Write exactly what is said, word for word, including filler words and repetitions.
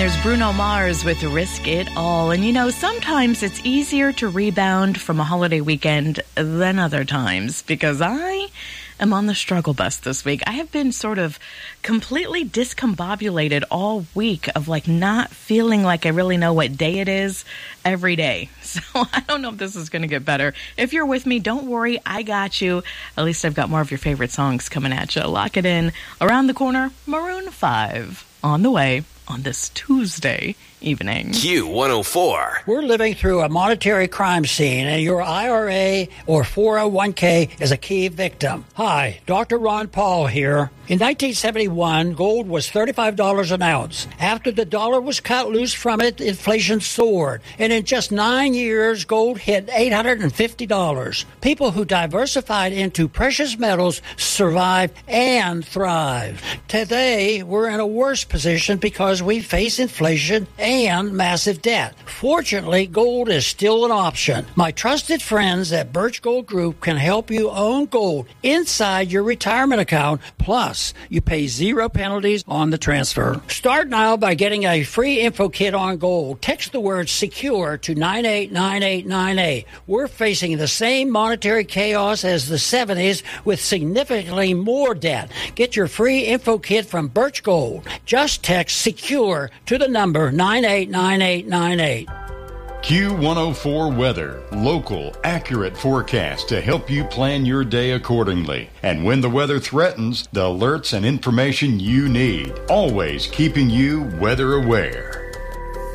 there's Bruno Mars with Risk It All. And, you know, sometimes it's easier to rebound from a holiday weekend than other times, because I am on the struggle bus this week. I have been sort of completely discombobulated all week of, like, not feeling like I really know what day it is every day. So I don't know if this is going to get better. If you're with me, don't worry. I got you. At least I've got more of your favorite songs coming at you. Lock it in. Around the corner, Maroon five on the way on this Tuesday evening. Q one oh four. We're living through a monetary crime scene, and your I R A or four oh one k is a key victim. Hi, Doctor Ron Paul here. In nineteen seventy-one, gold was thirty-five dollars an ounce. After the dollar was cut loose from it, inflation soared. And in just nine years, gold hit eight hundred fifty dollars. People who diversified into precious metals survived and thrived. Today, we're in a worse position because we face inflation and massive debt. Fortunately, gold is still an option. My trusted friends at Birch Gold Group can help you own gold inside your retirement account. Plus, you pay zero penalties on the transfer. Start now by getting a free info kit on gold. Text the word SECURE to nine eight nine eight nine eight. We're facing the same monetary chaos as the seventies with significantly more debt. Get your free info kit from Birch Gold. Just text SECURE to the number nine eight nine eight nine eight. Q one oh four Weather. Local, accurate forecast to help you plan your day accordingly. And when the weather threatens, the alerts and information you need. Always keeping you weather aware.